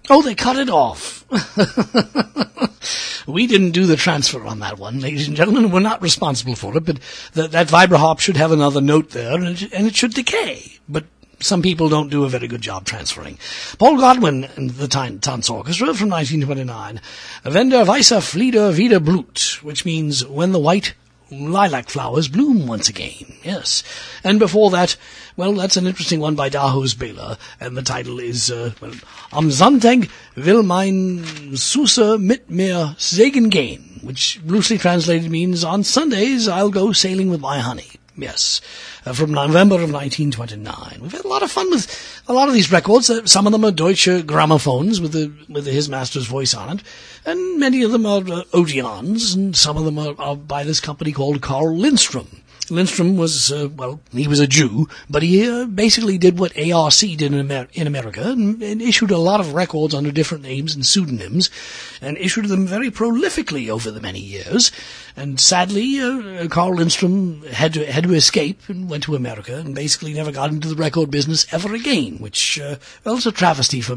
Oh, they cut it off. We didn't do the transfer on that one, ladies and gentlemen. We're not responsible for it, but that vibraharp should have another note there, and it should decay. But some people don't do a very good job transferring. Paul Godwin and the Tanz Orchestra from 1929. Wenn der weiße Flieder wieder blüht, which means when the white lilac flowers bloom once again. Yes. And before that, well, that's an interesting one by Dahos Bela, and the title is, Am Sonntag will mein Süßer mit mir segeln gehen, which loosely translated means, on Sundays I'll go sailing with my honey. Yes, from November of 1929. We've had a lot of fun with a lot of these records. Some of them are Deutsche Grammophones with his master's voice on it, and many of them are Odeons, and some of them are by this company called Carl Lindstrom. Lindstrom was, he was a Jew, but he basically did what ARC did in America and issued a lot of records under different names and pseudonyms, and issued them very prolifically over the many years. And sadly, Carl Lindstrom had to escape and went to America and basically never got into the record business ever again, which, it's a travesty for